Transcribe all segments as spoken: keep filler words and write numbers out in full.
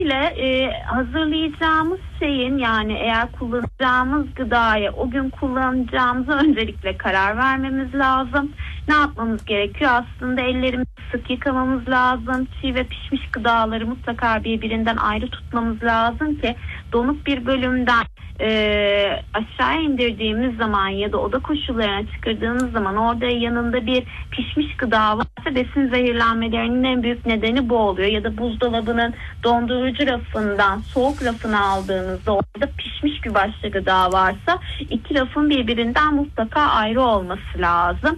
ile e, hazırlayacağımız şeyin, yani eğer kullanacağımız gıdaya o gün kullanacağımıza öncelikle karar vermemiz lazım. Ne yapmamız gerekiyor? Aslında ellerimizi sık yıkamamız lazım. Çiğ ve pişmiş gıdaları mutlaka birbirinden ayrı tutmamız lazım ki donuk bir bölümden e, aşağı indirdiğimiz zaman ya da oda koşullarına çıkardığımız zaman orada yanında bir pişmiş gıda varsa besin zehirlenmelerinin en büyük nedeni bu oluyor. Ya da buzdolabının dondurucu rafından soğuk rafına aldığınızda orada pişmiş bir başka gıda varsa iki rafın birbirinden mutlaka ayrı olması lazım.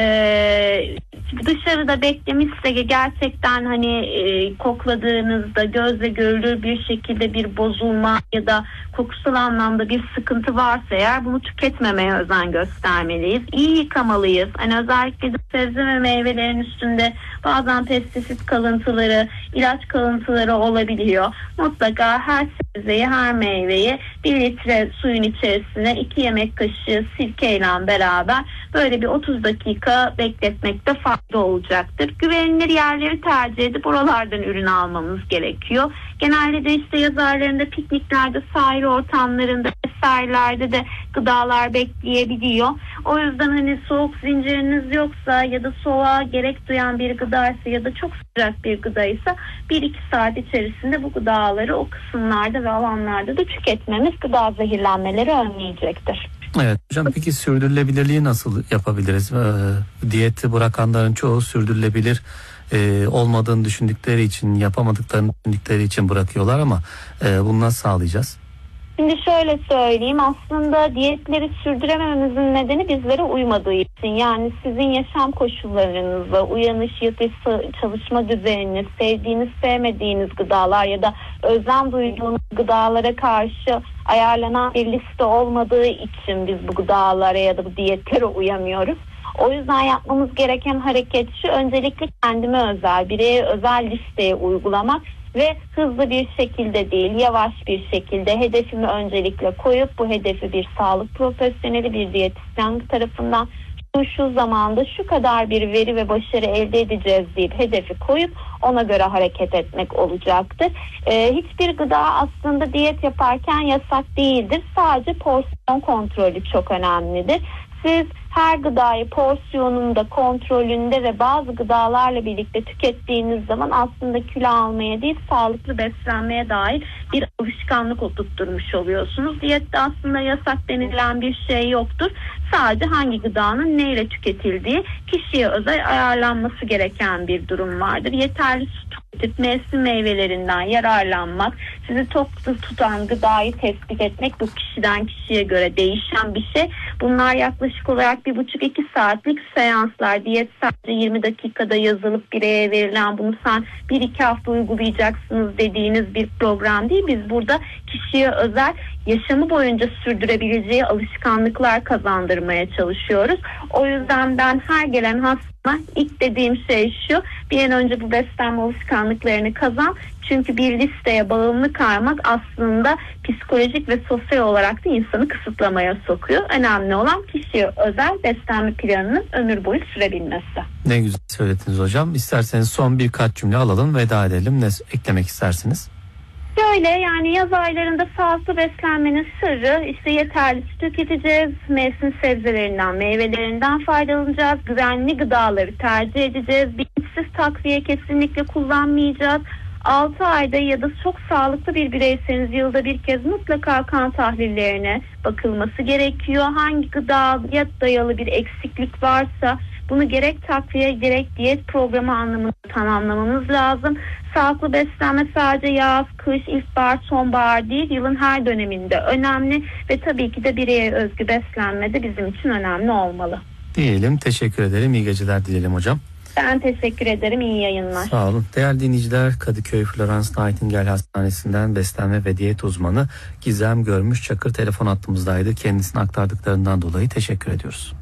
Ee, dışarıda beklemişse gerçekten hani e, kokladığınızda gözle görülür bir şekilde bir bozulma ya da kokusal anlamda bir sıkıntı varsa eğer bunu tüketmemeye özen göstermeliyiz. İyi yıkamalıyız. Hani özellikle de sebze ve meyvelerin üstünde bazen pestisit kalıntıları, ilaç kalıntıları olabiliyor. Mutlaka her sebzeyi, her meyveyi bir litre suyun içerisine iki yemek kaşığı sirkeyle beraber böyle bir otuz dakika bekletmekte fayda olacaktır. Güvenilir yerleri tercih edip oralardan ürün almamız gerekiyor. Genelde de işte yaz aylarında pikniklerde, sahil ortamlarında vesairelerde de gıdalar bekleyebiliyor. O yüzden hani soğuk zinciriniz yoksa ya da soğuğa gerek duyan bir gıdaysa ya da çok sıcak bir gıdaysa bir iki saat içerisinde bu gıdaları o kısımlarda ve alanlarda da tüketmemiz gıda zehirlenmeleri önleyecektir. Evet hocam, peki sürdürülebilirliği nasıl yapabiliriz? Ee, diyeti bırakanların çoğu sürdürülebilir e, olmadığını düşündükleri için, yapamadıklarını düşündükleri için bırakıyorlar ama e, bunu nasıl sağlayacağız? Şimdi şöyle söyleyeyim, aslında diyetleri sürdüremememizin nedeni bizlere uymadığı için. Yani sizin yaşam koşullarınızla, uyanış, yatış, çalışma düzeniniz, sevdiğiniz, sevmediğiniz gıdalar ya da özlem duyduğunuz gıdalara karşı ayarlanan bir liste olmadığı için biz bu gıdalara ya da bu diyetlere uyamıyoruz. O yüzden yapmamız gereken hareket şu: öncelikle kendime özel, bireye özel listeye uygulamak ve hızlı bir şekilde değil, yavaş bir şekilde hedefimi öncelikle koyup bu hedefi bir sağlık profesyoneli, bir diyetisyen tarafından şu şu zamanda şu kadar bir veri ve başarı elde edeceğiz deyip hedefi koyup ona göre hareket etmek olacaktır. Ee, hiçbir gıda aslında diyet yaparken yasak değildir. Sadece porsiyon kontrolü çok önemlidir. Siz her gıdayı porsiyonunda, kontrolünde ve bazı gıdalarla birlikte tükettiğiniz zaman aslında kilo almaya değil, sağlıklı beslenmeye dair bir alışkanlık oturtturmuş oluyorsunuz. Diyette aslında yasak denilen bir şey yoktur. Sadece hangi gıdanın neyle tüketildiği, kişiye özel ayarlanması gereken bir durum vardır. Yeterli su tüketip mevsim meyvelerinden yararlanmak, sizi tok tutan gıdayı tespit etmek bu kişiden kişiye göre değişen bir şey. Bunlar yaklaşık olarak bir buçuk iki saatlik seanslar. Diyet sadece yirmi dakikada yazılıp bireye verilen, bunu sen bir iki hafta uygulayacaksınız dediğiniz bir program değil. Biz burada kişiye özel, yaşamı boyunca sürdürebileceği alışkanlıklar kazandırmaya çalışıyoruz. O yüzden ben her gelen hastama ilk dediğim şey şu: bir an önce bu beslenme alışkanlıklarını kazan. Çünkü bir listeye bağımlı kalmak aslında psikolojik ve sosyal olarak da insanı kısıtlamaya sokuyor. Önemli olan kişiye özel beslenme planının ömür boyu sürebilmesi. Ne güzel söylediniz hocam. İsterseniz son birkaç cümle alalım, veda edelim. Ne eklemek istersiniz? Şöyle, yani yaz aylarında sağlıklı beslenmenin sırrı işte yeterli su tüketeceğiz, mevsim sebzelerinden, meyvelerinden faydalanacağız, güvenli gıdaları tercih edeceğiz, bilinçsiz takviye kesinlikle kullanmayacağız. altı ayda ya da çok sağlıklı bir bireyseniz yılda bir kez mutlaka kan tahlillerine bakılması gerekiyor. Hangi gıdaya dayalı bir eksiklik varsa bunu gerek takviye gerek diyet programı anlamında tamamlamamız lazım. Sağlıklı beslenme sadece yaz, kış, ilkbahar, sonbahar değil, yılın her döneminde önemli ve tabii ki de bireye özgü beslenme de bizim için önemli olmalı. Diyelim, teşekkür ederim. İyi geceler dilerim hocam. Ben teşekkür ederim. İyi yayınlar. Sağ olun. Değerli dinleyiciler, Kadıköy Florence Nightingale Hastanesi'nden beslenme ve diyet uzmanı Gizem Görmüş Çakır telefon hattımızdaydı. Kendisine aktardıklarından dolayı teşekkür ediyoruz.